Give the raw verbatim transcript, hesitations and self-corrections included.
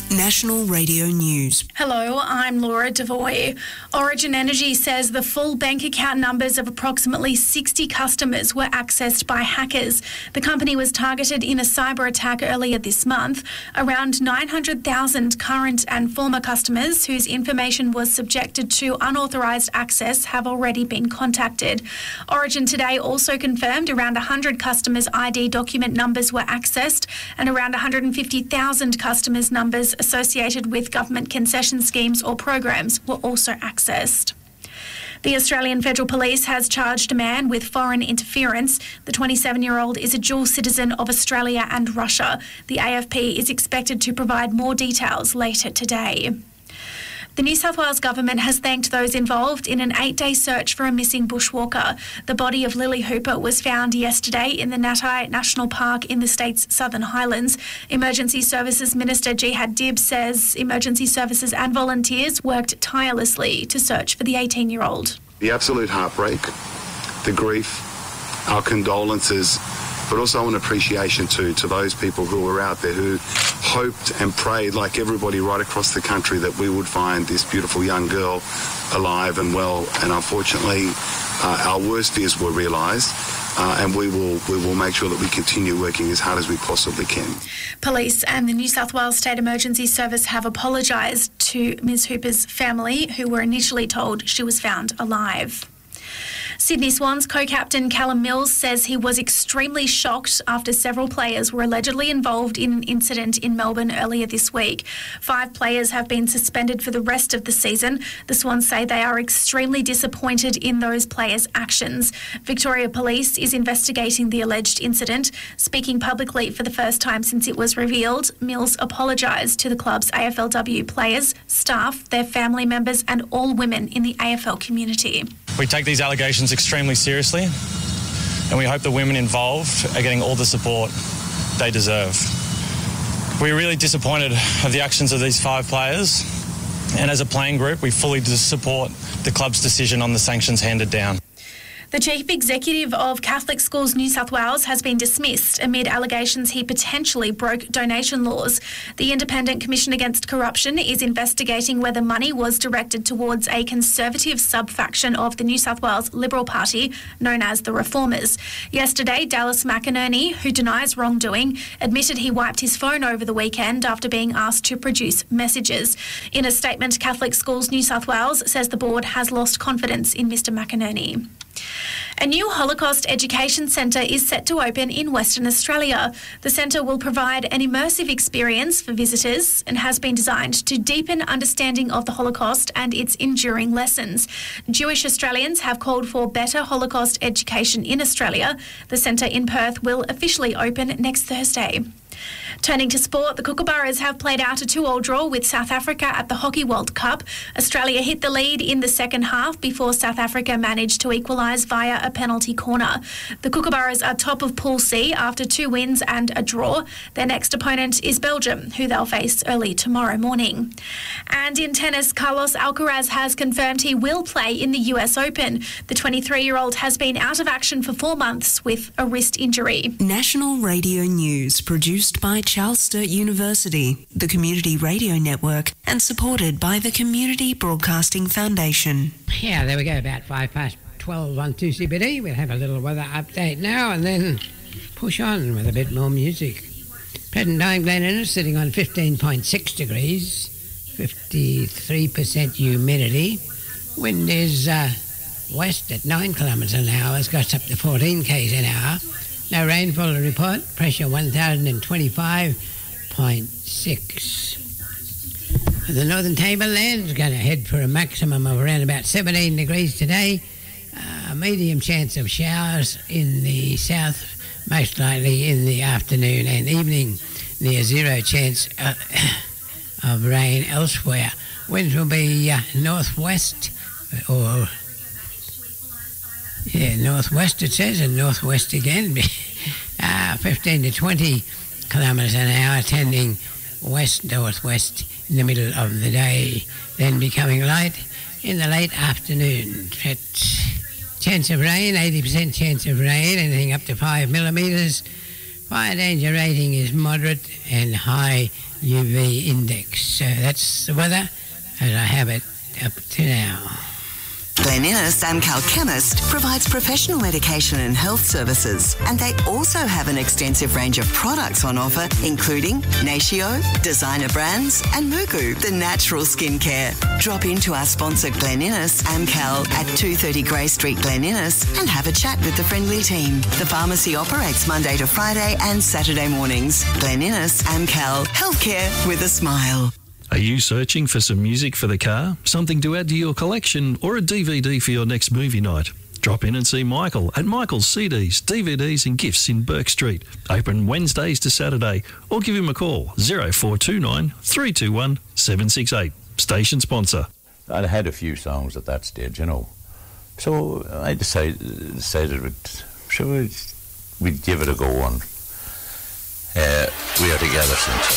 National Radio News. Hello, I'm Laura Devoy. Origin Energy says the full bank account numbers of approximately sixty customers were accessed by hackers. The company was targeted in a cyber attack earlier this month. Around nine hundred thousand current and former customers whose information was subjected to unauthorised access have already been contacted. Origin today also confirmed around one hundred customers' I D document numbers were accessed and around one hundred fifty thousand customers' numbers associated with government concession schemes or programs were also accessed. The Australian Federal Police has charged a man with foreign interference. The twenty-seven-year-old is a dual citizen of Australia and Russia. The A F P is expected to provide more details later today. The New South Wales Government has thanked those involved in an eight-day search for a missing bushwalker. The body of Lily Hooper was found yesterday in the Natai National Park in the state's Southern Highlands. Emergency Services Minister Jihad Dib says emergency services and volunteers worked tirelessly to search for the eighteen-year-old. The absolute heartbreak, the grief, our condolences, but also an appreciation too to those people who were out there who hoped and prayed, like everybody right across the country, that we would find this beautiful young girl alive and well. And unfortunately, uh, our worst fears were realised, uh, and we will we will make sure that we continue working as hard as we possibly can. Police and the New South Wales State Emergency Service have apologised to Miz Hooper's family, who were initially told she was found alive. Sydney Swans co-captain Callum Mills says he was extremely shocked after several players were allegedly involved in an incident in Melbourne earlier this week. Five players have been suspended for the rest of the season. The Swans say they are extremely disappointed in those players' actions. Victoria Police is investigating the alleged incident. Speaking publicly for the first time since it was revealed, Mills apologised to the club's A F L W players, staff, their family members and all women in the A F L community. We take these allegations extremely seriously, and we hope the women involved are getting all the support they deserve. We're really disappointed at the actions of these five players, and as a playing group, we fully support the club's decision on the sanctions handed down. The Chief Executive of Catholic Schools New South Wales has been dismissed amid allegations he potentially broke donation laws. The Independent Commission Against Corruption is investigating whether money was directed towards a conservative sub-faction of the New South Wales Liberal Party known as the Reformers. Yesterday, Dallas McInerney, who denies wrongdoing, admitted he wiped his phone over the weekend after being asked to produce messages. In a statement, Catholic Schools New South Wales says the board has lost confidence in Mister McInerney. A new Holocaust Education Centre is set to open in Western Australia. The centre will provide an immersive experience for visitors and has been designed to deepen understanding of the Holocaust and its enduring lessons. Jewish Australians have called for better Holocaust education in Australia. The centre in Perth will officially open next Thursday. Turning to sport, the Kookaburras have played out a two-all draw with South Africa at the Hockey World Cup. Australia hit the lead in the second half before South Africa managed to equalise via a penalty corner. The Kookaburras are top of Pool C after two wins and a draw. Their next opponent is Belgium, who they'll face early tomorrow morning. And in tennis, Carlos Alcaraz has confirmed he will play in the U S Open. The twenty-three-year-old has been out of action for four months with a wrist injury. National Radio News, produced by Charles Sturt University, the Community Radio Network, and supported by the Community Broadcasting Foundation. Yeah, there we go, about five past twelve on two C B D. We'll have a little weather update now and then push on with a bit more music. Present time, Glen Innes sitting on fifteen point six degrees, fifty-three percent humidity. Wind is uh, west at nine kilometres an hour. It's got up to fourteen k's an hour. No rainfall to report. Pressure one thousand twenty-five point six. The northern tableland's going to head for a maximum of around about seventeen degrees today. Uh, medium chance of showers in the south, most likely in the afternoon and evening. Near zero chance uh, of rain elsewhere. Winds will be uh, northwest or Yeah, northwest it says, and northwest again. uh, fifteen to twenty kilometres an hour, tending west-northwest in the middle of the day, then becoming light in the late afternoon. Chance of rain, eighty percent chance of rain, anything up to five millimetres. Fire danger rating is moderate and high U V index. So that's the weather as I have it up to now. Glen Innes Amcal Chemist provides professional medication and health services, and they also have an extensive range of products on offer, including Natio, designer brands, and Mugu, the natural skincare. Drop into our sponsor Glen Innes Amcal at two thirty Grey Street, Glen Innes, and have a chat with the friendly team. The pharmacy operates Monday to Friday and Saturday mornings. Glen Innes Amcal, healthcare with a smile. Are you searching for some music for the car, something to add to your collection, or a D V D for your next movie night? Drop in and see Michael at Michael's C Ds, D V Ds and Gifts in Burke Street. Open Wednesdays to Saturday, or give him a call zero four two nine, three two one, seven six eight. Station sponsor. I'd had a few songs at that stage, you know. So I decided, decided we'd, sure we'd, we'd give it a go, and uh, we are together since.